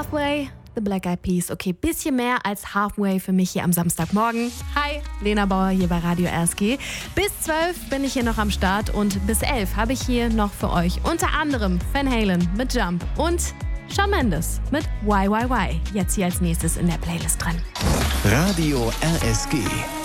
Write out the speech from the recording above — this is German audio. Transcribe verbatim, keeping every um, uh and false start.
Halfway, The Black Eyed Peas. Okay, bisschen mehr als Halfway für mich hier am Samstagmorgen. Hi, Lena Bauer hier bei Radio R S G. Bis zwölf bin ich hier noch am Start und bis elf habe ich hier noch für euch unter anderem Van Halen mit Jump und Shawn Mendes mit Y Y Y. Jetzt hier als nächstes in der Playlist drin. Radio R S G.